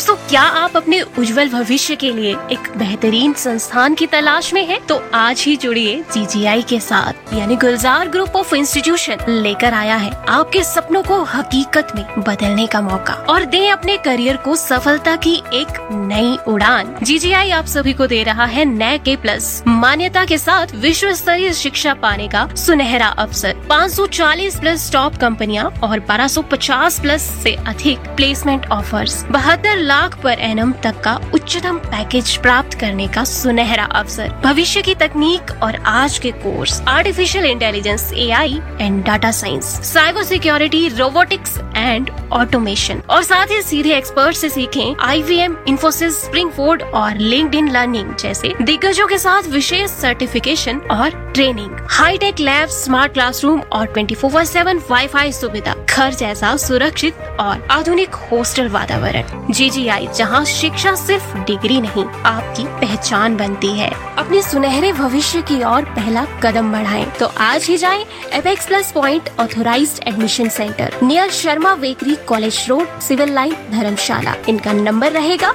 दोस्तों, क्या आप अपने उज्जवल भविष्य के लिए एक बेहतरीन संस्थान की तलाश में हैं? तो आज ही जुड़िए GGI के साथ, यानी गुलजार ग्रुप ऑफ इंस्टीट्यूशन लेकर आया है आपके सपनों को हकीकत में बदलने का मौका और दें अपने करियर को सफलता की एक नई उड़ान। GGI आप सभी को दे रहा है NAC A+ मान्यता के साथ विश्व स्तरीय शिक्षा पाने का सुनहरा अवसर। 540+ टॉप कंपनियां और 1250+ से अधिक placement offers, 72 lakh per annum तक का उच्चतम पैकेज प्राप्त करने का सुनहरा अवसर, भविष्य की तकनीक और आज के course artificial intelligence, AI and data science, cyber security, robotics and automation, और साथ ही सीधे एक्सपर्ट से सीखें IBM, इंफोसिस, स्प्रिंगफोर्ड और लिंक्डइन लर्निंग जैसे दिग्गजों के साथ विशेष सर्टिफिकेशन और training, hi tech lab, smart classroom और 24/7 वाईफाई सुविधा, घर जैसा सुरक्षित और आधुनिक हॉस्टल वातावरण। GGI, जहां शिक्षा सिर्फ डिग्री नहीं, आपकी पहचान बनती है। अपने सुनहरे भविष्य की ओर पहला कदम बढ़ाएं, तो आज ही जाएं apex plus point authorised admission centre near Sharma bakery, college road, civil line, धर्मशाला। इनका नंबर रहेगा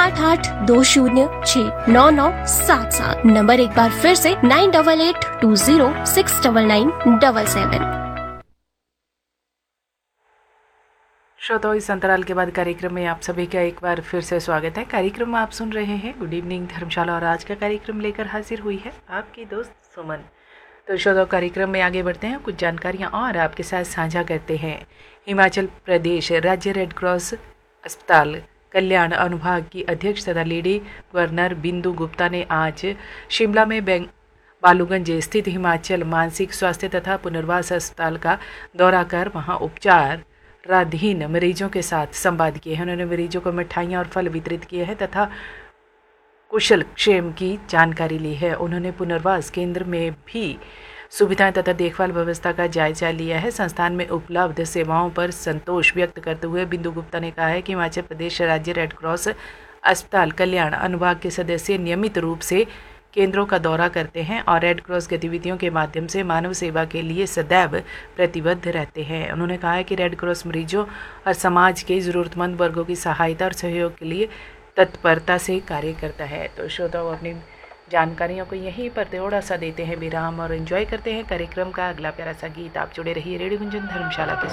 9882069977। नंबर एक बार फिर से 9882069977। श्रोताओं, इस अंतराल के बाद कार्यक्रम में आप सभी का एक बार फिर से स्वागत है। कार्यक्रम में आप सुन रहे हैं गुड इवनिंग धर्मशाला और आज का कार्यक्रम लेकर हाजिर हुई है आपकी दोस्त सुमन। तो श्रोताओं, कार्यक्रम में आगे बढ़ते हैं, कुछ जानकारियां और आपके साथ साझा करते हैं। हिमाचल प्रदेश राज्य रेड क्रॉस अस्पताल कल्याण अनुभाग की अध्यक्ष तथा लेडी गवर्नर बिंदु गुप्ता ने आज शिमला में बालूगंज स्थित हिमाचल मानसिक स्वास्थ्य तथा पुनर्वास अस्पताल का दौरा कर वहां उपचाराधीन मरीजों के साथ संवाद किए हैं। उन्होंने मरीजों को मिठाइयाँ और फल वितरित किए हैं तथा कुशल क्षेम की जानकारी ली है। उन्होंने पुनर्वास केंद्र में भी सुविधाएं तथा देखभाल व्यवस्था का जायजा लिया है। संस्थान में उपलब्ध सेवाओं पर संतोष व्यक्त करते हुए बिंदु गुप्ता ने कहा है कि हिमाचल प्रदेश राज्य रेड क्रॉस अस्पताल कल्याण अनुभाग के सदस्य नियमित रूप से केंद्रों का दौरा करते हैं और रेड क्रॉस गतिविधियों के माध्यम से मानव सेवा के लिए सदैव प्रतिबद्ध रहते हैं। उन्होंने कहा है कि रेड क्रॉस मरीजों और समाज के ज़रूरतमंद वर्गों की सहायता और सहयोग के लिए तत्परता से कार्य करता है। तो श्रोताओं, अपनी जानकारियों को यहीं पर थोड़ा सा देते हैं विराम और एंजॉय करते हैं कार्यक्रम का अगला प्यारा सा गीत। आप जुड़े रहिए रेडियो गुंजन धर्मशाला के